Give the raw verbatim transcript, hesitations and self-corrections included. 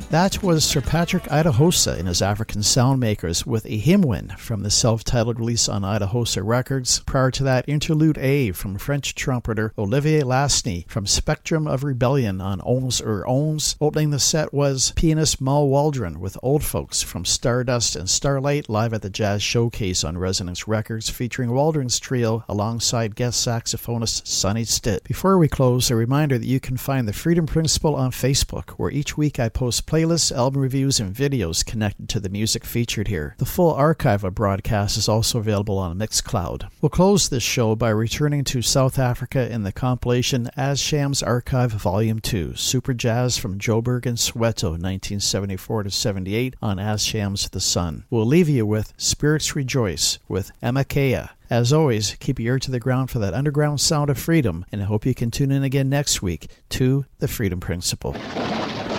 That was Sir Patrick Idahosa and his African Soundmakers with a hymn win from the self-titled release on Idahosa Records. Prior to that, Interlude A from French trumpeter Olivier Lasny from Spectrum of Rebellion on Ohms or Ohms. Opening the set was pianist Mal Waldron with Old Folks from Stardust and Starlight live at the Jazz Showcase on Resonance Records, featuring Waldron's trio alongside guest saxophonist Sonny Stitt. Before we close, a reminder that you can find the Freedom Principle on Facebook, where each week I post playlists, album reviews, and videos connected to the music featured here. The full archive of broadcasts is also available on Mixcloud. We'll close this show by returning to South Africa in the compilation As Shams Archive Volume two, Super Jazz from Joburg and Soweto, nineteen seventy-four to seventy-eight, on As Shams The Sun. We'll leave you with Spirits Rejoice with Emakea. As always, keep your ear to the ground for that underground sound of freedom, and I hope you can tune in again next week to The Freedom Principle.